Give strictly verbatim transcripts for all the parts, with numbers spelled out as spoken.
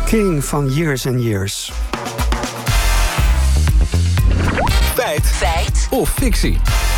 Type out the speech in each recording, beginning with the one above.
King van Years and Years. Feit. Feit. Of fictie.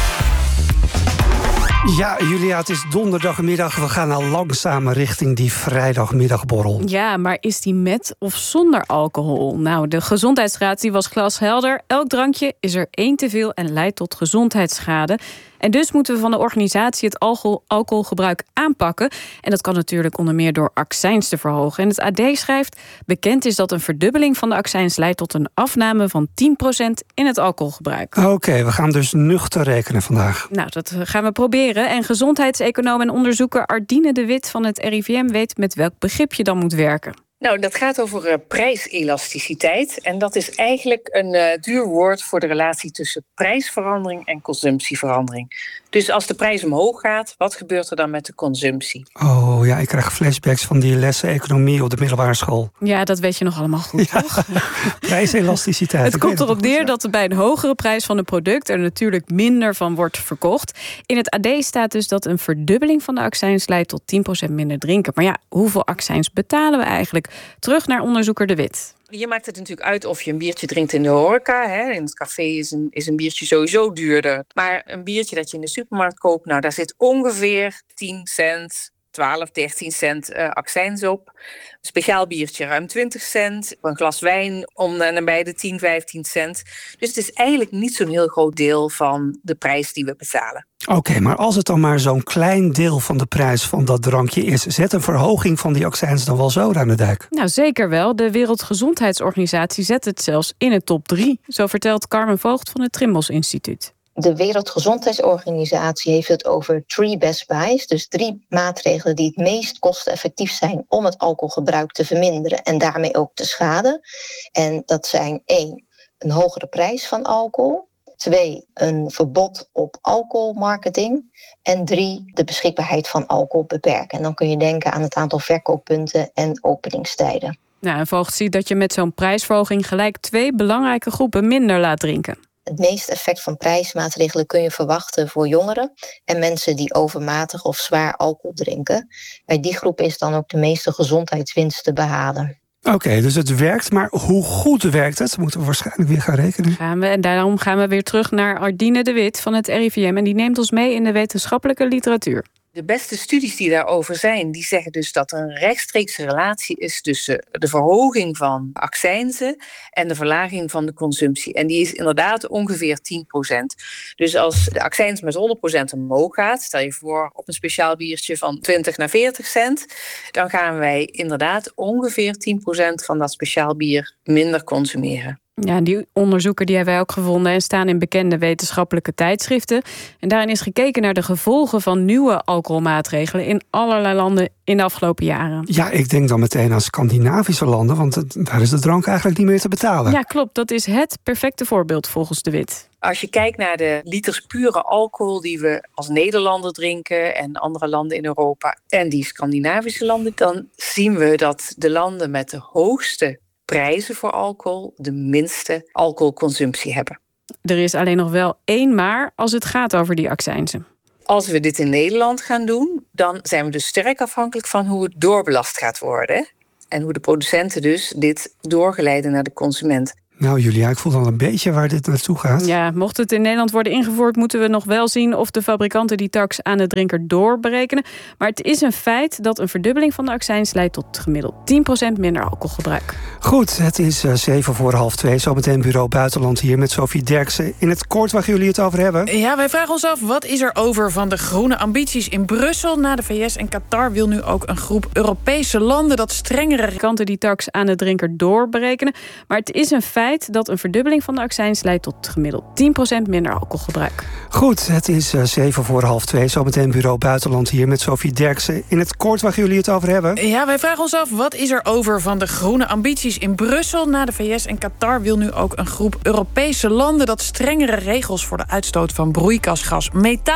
Ja, Julia, het is donderdagmiddag. We gaan al langzaam richting die vrijdagmiddagborrel. Ja, maar is die met of zonder alcohol? Nou, de Gezondheidsraad die was glashelder. Elk drankje is er één te veel en leidt tot gezondheidsschade. En dus moeten we van de organisatie het alcohol, alcoholgebruik aanpakken. En dat kan natuurlijk onder meer door accijns te verhogen. En het A D schrijft: bekend is dat een verdubbeling van de accijns leidt tot een afname van tien procent in het alcoholgebruik. Oké, okay, we gaan dus nuchter rekenen vandaag. Nou, dat gaan we proberen. En gezondheidseconoom en onderzoeker Ardine de Wit van het R I V M weet met welk begrip je dan moet werken. Nou, dat gaat over uh, prijselasticiteit. En dat is eigenlijk een uh, duur woord voor de relatie tussen prijsverandering en consumptieverandering. Dus als de prijs omhoog gaat, wat gebeurt er dan met de consumptie? Oh ja, ik krijg flashbacks van die lessen economie op de middelbare school. Ja, dat weet je nog allemaal goed, ja. toch? Prijselasticiteit. Het komt erop neer dat er bij een hogere prijs van een product er natuurlijk minder van wordt verkocht. In het A D staat dus dat een verdubbeling van de accijns leidt tot tien procent minder drinken. Maar ja, hoeveel accijns betalen we eigenlijk? Terug naar onderzoeker De Wit. Je maakt het natuurlijk uit of je een biertje drinkt in de horeca. Hè. In het café is een, is een biertje sowieso duurder. Maar een biertje dat je in de supermarkt koopt, nou, daar zit ongeveer tien cent, twaalf, dertien cent uh, accijns op. Een speciaal biertje ruim twintig cent. Een glas wijn om en nabij de tien, vijftien cent. Dus het is eigenlijk niet zo'n heel groot deel van de prijs die we betalen. Oké, okay, maar als het dan maar zo'n klein deel van de prijs van dat drankje is, zet een verhoging van die accijns dan wel zo aan de dijk? Nou, zeker wel. De Wereldgezondheidsorganisatie zet het zelfs in de top drie. Zo vertelt Carmen Voogd van het Trimbos Instituut. De Wereldgezondheidsorganisatie heeft het over three best buys. Dus drie maatregelen die het meest kosteneffectief zijn om het alcoholgebruik te verminderen en daarmee ook de schade. En dat zijn één, een hogere prijs van alcohol. Twee, een verbod op alcoholmarketing. En drie, de beschikbaarheid van alcohol beperken. En dan kun je denken aan het aantal verkooppunten en openingstijden. Nou, en Voogd ziet dat je met zo'n prijsverhoging gelijk twee belangrijke groepen minder laat drinken. Het meeste effect van prijsmaatregelen kun je verwachten voor jongeren en mensen die overmatig of zwaar alcohol drinken. Bij die groep is dan ook de meeste gezondheidswinst te behalen. Oké, okay, dus het werkt, maar hoe goed werkt het? Moeten we waarschijnlijk weer gaan rekenen. Gaan we, en daarom gaan we weer terug naar Ardine de Wit van het R I V M. En die neemt ons mee in de wetenschappelijke literatuur. De beste studies die daarover zijn, die zeggen dus dat er een rechtstreekse relatie is tussen de verhoging van accijnzen en de verlaging van de consumptie. En die is inderdaad ongeveer tien procent. Dus als de accijns met honderd procent omhoog gaat, stel je voor op een speciaal biertje van twintig naar veertig cent, dan gaan wij inderdaad ongeveer tien procent van dat speciaal bier minder consumeren. Ja, die onderzoeken die hebben wij ook gevonden en staan in bekende wetenschappelijke tijdschriften. En daarin is gekeken naar de gevolgen van nieuwe alcoholmaatregelen in allerlei landen in de afgelopen jaren. Ja, ik denk dan meteen aan Scandinavische landen, want het, daar is de drank eigenlijk niet meer te betalen. Ja, klopt. Dat is het perfecte voorbeeld volgens De Wit. Als je kijkt naar de liters pure alcohol die we als Nederlander drinken en andere landen in Europa en die Scandinavische landen, dan zien we dat de landen met de hoogste prijzen voor alcohol de minste alcoholconsumptie hebben. Er is alleen nog wel één maar als het gaat over die accijnzen. Als we dit in Nederland gaan doen, dan zijn we dus sterk afhankelijk van hoe het doorbelast gaat worden. En hoe de producenten dus dit doorgeleiden naar de consument. Nou Julia, ik voel dan een beetje waar dit naartoe gaat. Ja, mocht het in Nederland worden ingevoerd, moeten we nog wel zien of de fabrikanten die tax aan de drinker doorberekenen. Maar het is een feit dat een verdubbeling van de accijns leidt tot gemiddeld tien procent minder alcoholgebruik. Goed, het is uh, zeven voor half twee. Zometeen Bureau Buitenland hier met Sophie Derksen. In het kort, waar gaan jullie het over hebben? Ja, wij vragen ons af, wat is er over van de groene ambities in Brussel? Na de V S en Qatar wil nu ook een groep Europese landen dat strengere fabrikanten die tax aan de drinker doorberekenen. Maar het is een feit dat een verdubbeling van de accijns leidt tot gemiddeld tien procent minder alcoholgebruik. Goed, het is uh, zeven voor half twee. Zometeen Bureau Buitenland hier met Sophie Derksen. In het kort, waar gaan jullie het over hebben? Ja, wij vragen ons af, wat is er over van de groene ambities in Brussel? Na de V S en Qatar wil nu ook een groep Europese landen dat strengere regels voor de uitstoot van broeikasgas methaan